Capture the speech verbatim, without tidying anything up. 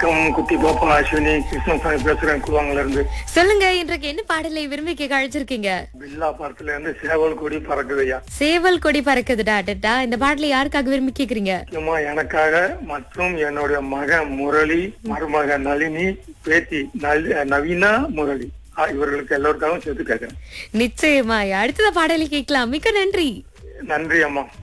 வணக்கம் குட்டி பாப்பா அஸ்வினி கிருஷ்ணசாமி பேசுறேன் குவாங்கல இருந்து. சொல்லுங்க, இன்றைக்கு என்ன பாடலை விரும்பி கேட்க அழைச்சிருக்கீங்க? பில்லா படத்துல இருந்து சேவல் கொடி பறக்குதையா. சேவல் கொடி பறக்குதுடா டட்டா. இந்த பாடலை யாருக்காக விரும்பி கேக்குறீங்க? முக்கியமா எனக்காக மற்றும் என்னுடைய மகன் முரளி, மருமக நளினி, பேத்தி நல்- நவீனா முரளி, ஆ, இவர்களுக்கு எல்லோருக்காகவும் சேர்த்து கேட்கிறேன். நிச்சயமா அடுத்தத பாடலை கேட்கலாம். மிக்க நன்றி. நன்றி அம்மா.